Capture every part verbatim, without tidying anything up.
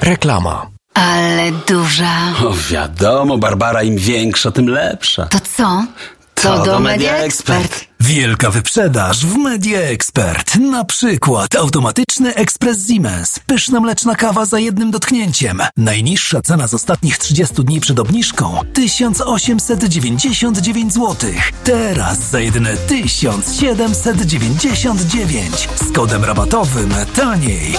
Reklama. Ale duża. O, wiadomo, Barbara, im większa, tym lepsza. To co? To, to do Media Expert. Wielka wyprzedaż w Media Expert. Na przykład automatyczny ekspres Siemens. Pyszna mleczna kawa za jednym dotknięciem. Najniższa cena z ostatnich trzydziestu dni przed obniżką tysiąc osiemset dziewięćdziesiąt dziewięć złotych. Teraz za jedyne tysiąc siedemset dziewięćdziesiąt dziewięć. Z kodem rabatowym taniej.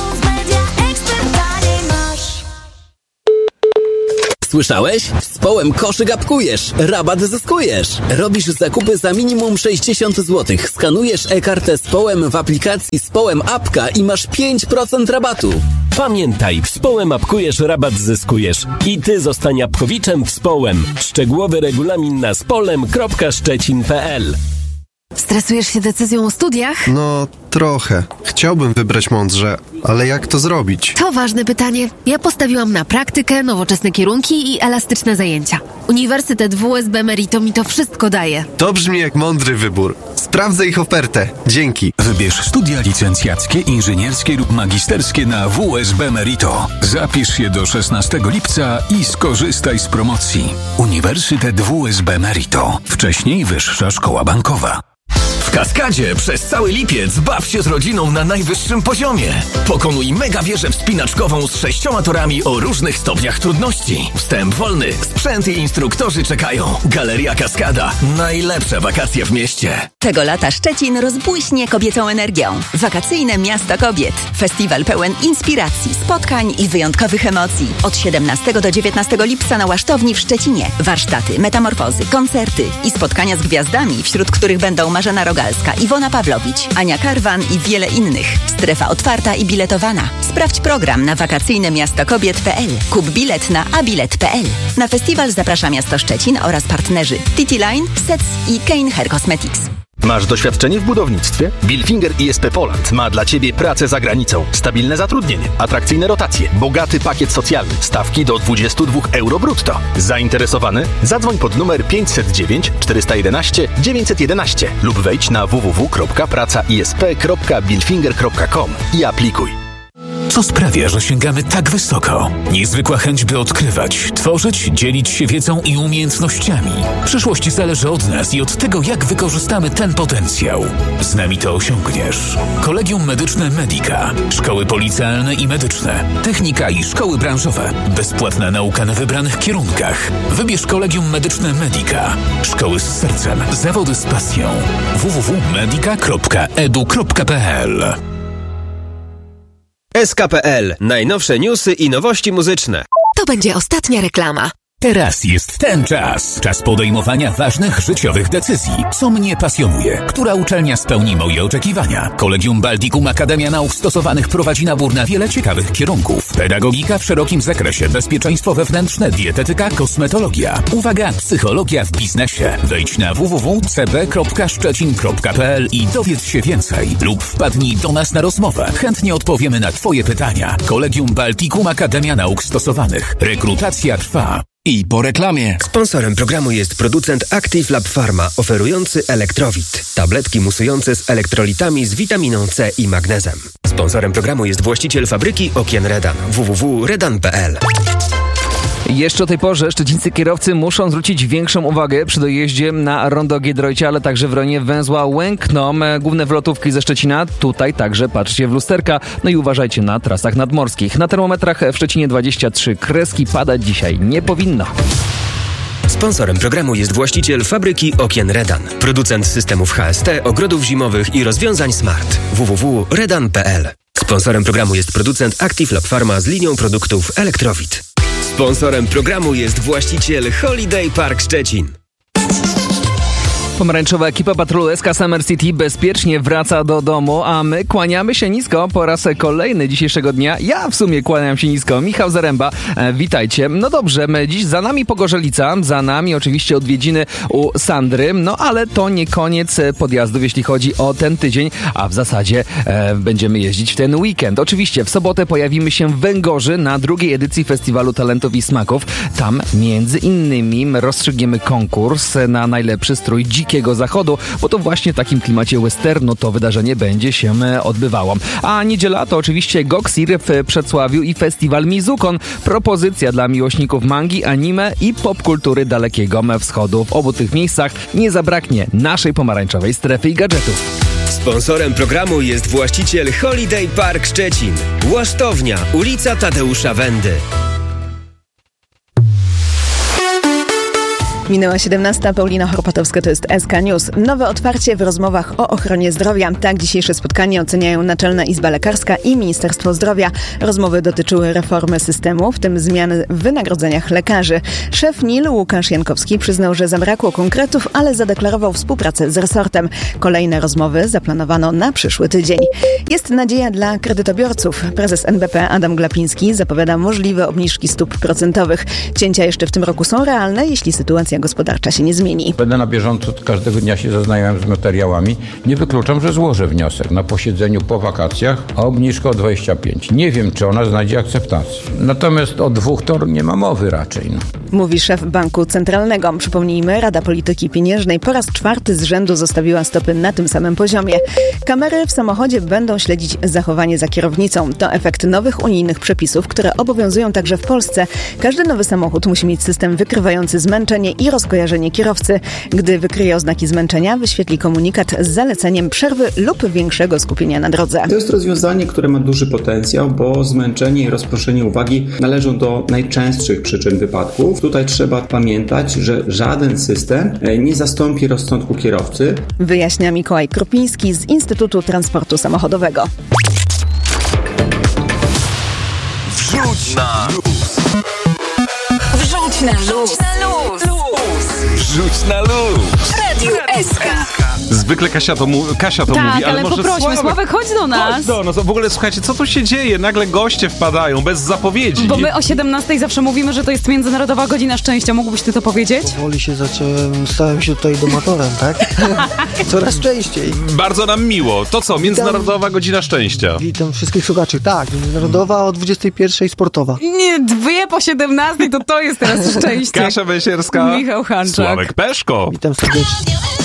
Słyszałeś? Z Połem koszyk apkujesz, rabat zyskujesz. Robisz zakupy za minimum sześćdziesiąt złotych. Skanujesz e-kartę z Połem w aplikacji z Połem Apka i masz pięć procent rabatu. Pamiętaj, z Połem apkujesz, rabat zyskujesz. I ty zostań apkowiczem w Połem. Szczegółowy regulamin na spolem kropka szczecin kropka p l. Stresujesz się decyzją o studiach? No, trochę. Chciałbym wybrać mądrze, ale jak to zrobić? To ważne pytanie. Ja postawiłam na praktykę, nowoczesne kierunki i elastyczne zajęcia. Uniwersytet W S B Merito mi to wszystko daje. To brzmi jak mądry wybór. Sprawdzę ich ofertę. Dzięki. Wybierz studia licencjackie, inżynierskie lub magisterskie na W S B Merito. Zapisz się do szesnastego lipca i skorzystaj z promocji. Uniwersytet W S B Merito. Wcześniej Wyższa Szkoła Bankowa. W Kaskadzie przez cały lipiec baw się z rodziną na najwyższym poziomie. Pokonuj mega wieżę wspinaczkową z sześcioma torami o różnych stopniach trudności. Wstęp wolny, sprzęt i instruktorzy czekają. Galeria Kaskada. Najlepsze wakacje w mieście. Tego lata Szczecin rozbłyśnie kobiecą energią. Wakacyjne Miasto Kobiet. Festiwal pełen inspiracji, spotkań i wyjątkowych emocji. Od siedemnastego do dziewiętnastego lipca na Łasztowni w Szczecinie. Warsztaty, metamorfozy, koncerty i spotkania z gwiazdami, wśród których będą Marzena Rogalska, Iwona Pawlowicz, Ania Karwan i wiele innych. Strefa otwarta i biletowana. Sprawdź program na wakacyjne miasto kobiet kropka p l. Kup bilet na abilet kropka p l. Na festiwal zaprasza miasto Szczecin oraz partnerzy T T Line, Sets i Kane Hair Cosmetics. Masz doświadczenie w budownictwie? Bilfinger I S P Poland ma dla Ciebie pracę za granicą, stabilne zatrudnienie, atrakcyjne rotacje, bogaty pakiet socjalny, stawki do dwadzieścia dwa euro brutto. Zainteresowany? Zadzwoń pod numer pięćset dziewięć czterysta jedenaście dziewięćset jedenaście lub wejdź na w w w kropka praca i s p kropka bilfinger kropka com i aplikuj. Co sprawia, że sięgamy tak wysoko? Niezwykła chęć, by odkrywać, tworzyć, dzielić się wiedzą i umiejętnościami. Przyszłość zależy od nas i od tego, jak wykorzystamy ten potencjał. Z nami to osiągniesz. Kolegium Medyczne Medica. Szkoły policealne i medyczne. Technika i szkoły branżowe. Bezpłatna nauka na wybranych kierunkach. Wybierz Kolegium Medyczne Medica. Szkoły z sercem. Zawody z pasją. w w w kropka medica kropka e d u kropka p l. S K P L. Najnowsze newsy i nowości muzyczne. To będzie ostatnia reklama. Teraz jest ten czas. Czas podejmowania ważnych życiowych decyzji. Co mnie pasjonuje? Która uczelnia spełni moje oczekiwania? Kolegium Baltikum Akademia Nauk Stosowanych prowadzi nabór na wiele ciekawych kierunków. Pedagogika w szerokim zakresie, bezpieczeństwo wewnętrzne, dietetyka, kosmetologia. Uwaga, psychologia w biznesie. Wejdź na w w w kropka c b kropka szczecin kropka p l i dowiedz się więcej. Lub wpadnij do nas na rozmowę. Chętnie odpowiemy na Twoje pytania. Kolegium Baltikum Akademia Nauk Stosowanych. Rekrutacja trwa. I po reklamie. Sponsorem programu jest producent Active Lab Pharma, oferujący Elektrowit. Tabletki musujące z elektrolitami z witaminą C i magnezem. Sponsorem programu jest właściciel fabryki okien Redan. w w w kropka redan kropka p l. Jeszcze o tej porze szczecińscy kierowcy muszą zwrócić większą uwagę przy dojeździe na rondo Giedroycia, ale także w rejonie węzła Łękno. Główne wlotówki ze Szczecina, tutaj także patrzcie w lusterka, no i uważajcie na trasach nadmorskich. Na termometrach w Szczecinie dwadzieścia trzy, kreski padać dzisiaj nie powinno. Sponsorem programu jest właściciel fabryki okien Redan. Producent systemów H S T, ogrodów zimowych i rozwiązań smart. w w w kropka redan kropka p l. Sponsorem programu jest producent Active Lab Pharma z linią produktów Elektrowit. Sponsorem programu jest właściciel Holiday Park Szczecin. Pomarańczowa ekipa patrolu S K Summer City bezpiecznie wraca do domu, a my kłaniamy się nisko po raz kolejny dzisiejszego dnia. Ja w sumie kłaniam się nisko. Michał Zaręba, e, witajcie. No dobrze, my dziś za nami Pogorzelica, za nami oczywiście odwiedziny u Sandry, no ale to nie koniec podjazdów, jeśli chodzi o ten tydzień, a w zasadzie e, będziemy jeździć w ten weekend. Oczywiście w sobotę pojawimy się w Węgorzy na drugiej edycji Festiwalu Talentów i Smaków. Tam między innymi rozstrzygniemy konkurs na najlepszy strój dziki Dzikiego Zachodu, bo to właśnie w takim klimacie westernu to wydarzenie będzie się odbywało. A niedziela to oczywiście Goxir w Przedsławiu i festiwal Mizukon. Propozycja dla miłośników mangi, anime i popkultury Dalekiego Wschodu. W obu tych miejscach nie zabraknie naszej pomarańczowej strefy i gadżetów. Sponsorem programu jest właściciel Holiday Park Szczecin. Łasztownia, ulica Tadeusza Wendy. Minęła siedemnasta, Paulina Horpatowska, to jest S K News. Nowe otwarcie w rozmowach o ochronie zdrowia. Tak dzisiejsze spotkanie oceniają Naczelna Izba Lekarska i Ministerstwo Zdrowia. Rozmowy dotyczyły reformy systemu, w tym zmiany w wynagrodzeniach lekarzy. Szef N I L Łukasz Jankowski przyznał, że zabrakło konkretów, ale zadeklarował współpracę z resortem. Kolejne rozmowy zaplanowano na przyszły tydzień. Jest nadzieja dla kredytobiorców. Prezes N B P Adam Glapiński zapowiada możliwe obniżki stóp procentowych. Cięcia jeszcze w tym roku są realne, jeśli sytuacja gospodarcza się nie zmieni. Będę na bieżąco, każdego dnia się zaznajamiam z materiałami. Nie wykluczam, że złożę wniosek na posiedzeniu po wakacjach o obniżkę o dwadzieścia pięć. Nie wiem, czy ona znajdzie akceptację. Natomiast o dwóch to nie ma mowy raczej. No. Mówi szef Banku Centralnego. Przypomnijmy, Rada Polityki Pieniężnej po raz czwarty z rzędu zostawiła stopy na tym samym poziomie. Kamery w samochodzie będą śledzić zachowanie za kierownicą. To efekt nowych unijnych przepisów, które obowiązują także w Polsce. Każdy nowy samochód musi mieć system wykrywający zmęczenie i rozkojarzenie kierowcy. Gdy wykryje oznaki zmęczenia, wyświetli komunikat z zaleceniem przerwy lub większego skupienia na drodze. To jest rozwiązanie, które ma duży potencjał, bo zmęczenie i rozproszenie uwagi należą do najczęstszych przyczyn wypadków. Tutaj trzeba pamiętać, że żaden system nie zastąpi rozsądku kierowcy. Wyjaśnia Mikołaj Krupiński z Instytutu Transportu Samochodowego. Wrzuć na luz! Wrzuć na luz! Wrzuć na luz! Radio S K. Zwykle Kasia to, mu- Kasia to tak, mówi, ale, ale może poprośmy, Sławek, Sławek, chodź do nas. Chodź do nas. W ogóle słuchajcie, co tu się dzieje? Nagle goście wpadają bez zapowiedzi. Bo my o siedemnastej zawsze mówimy, że to jest Międzynarodowa Godzina Szczęścia. Mógłbyś ty to powiedzieć? Powoli się zacząłem, stałem się tutaj domatorem, tak? Coraz częściej. Bardzo nam miło. To co? Międzynarodowa Witam. Godzina Szczęścia. Witam wszystkich słuchaczy. Tak, Międzynarodowa o dwudziestej pierwszej sportowa. Nie, dwie po siedemnastej to to jest teraz szczęście. Kasia Węsierska. Michał Hanczak. Sławek Peszko. Witam serdecznie.